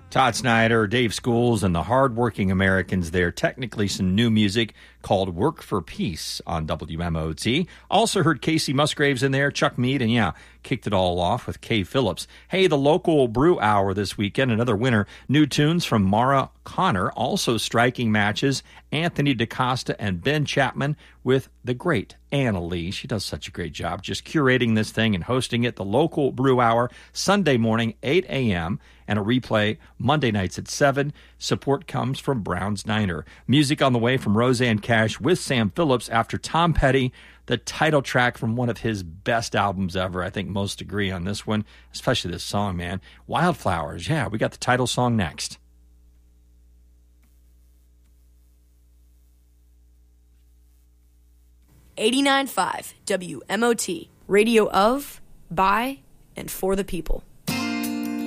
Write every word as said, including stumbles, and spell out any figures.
Todd Snyder, Dave Schools, and the hardworking Americans there. Technically some new music called Work for Peace on W M O T. Also heard Casey Musgraves in there, Chuck Mead, and yeah, kicked it all off with Kay Phillips. Hey, the local brew hour this weekend, another winner. New tunes from Mara Connor, also striking matches. Anthony DaCosta and Ben Chapman with the great Anna Lee. She does such a great job just curating this thing and hosting it. The local brew hour, Sunday morning, eight a.m., and a replay Monday nights at seven. Support comes from Brown's Diner. Music on the way from Roseanne Cash with Sam Phillips after Tom Petty, the title track from one of his best albums ever. I think most agree on this one, especially this song, man. Wildflowers. Yeah, we got the title song next. eighty-nine point five W M O T, radio of, by, and for the people.